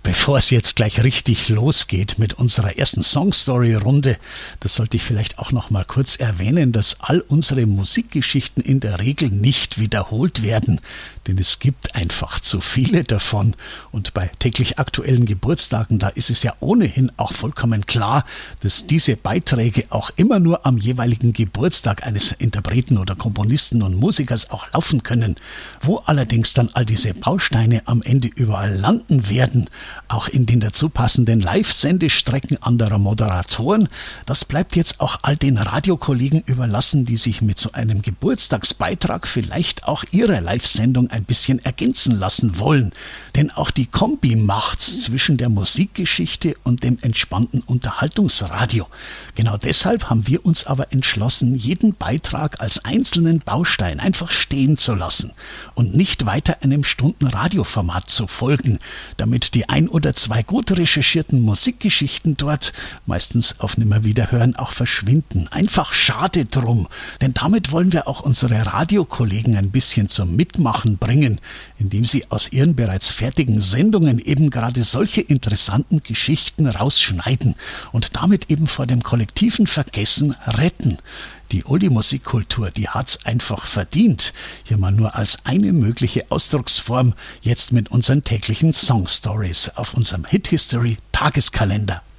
Bevor es jetzt gleich richtig losgeht mit unserer ersten Songstory-Runde, das sollte ich vielleicht auch noch mal kurz erwähnen, dass all unsere Musikgeschichten in der Regel nicht wiederholt werden, denn es gibt einfach zu viele davon. Und bei täglich aktuellen Geburtstagen, da ist es ja ohnehin auch vollkommen klar, dass diese Beiträge auch immer nur am jeweiligen Geburtstag eines Interpreten oder Komponisten und Musikers auch laufen können. Wo allerdings dann all diese Bausteine am Ende überall landen werden, auch in den dazu passenden Live-Sendestrecken anderer Moderatoren, das bleibt jetzt auch all den Radiokollegen überlassen, die sich mit so einem Geburtstagsbeitrag vielleicht auch ihre Live-Sendung ein bisschen ergänzen lassen wollen. Denn auch die Kombi macht's zwischen der Musikgeschichte und dem entspannten Unterhaltungsradio. Genau deshalb haben wir uns aber entschlossen, jeden Beitrag als einzelnen Baustein einfach stehen zu lassen und nicht weiter einem Stundenradioformat zu folgen, damit die ein oder zwei gut recherchierten Musikgeschichten dort, meistens auf Nimmerwiederhören, auch verschwinden. Einfach schade drum, denn damit wollen wir auch unsere Radiokollegen ein bisschen zum Mitmachen bringen, indem sie aus ihren bereits fertigen Sendungen eben gerade solche interessanten Geschichten rausschneiden und damit eben vor dem kollektiven Vergessen retten. Die Oldie-Musikkultur, die hat's einfach verdient. Hier mal nur als eine mögliche Ausdrucksform, jetzt mit unseren täglichen Songstories auf unserem Hit-History-Tageskalender.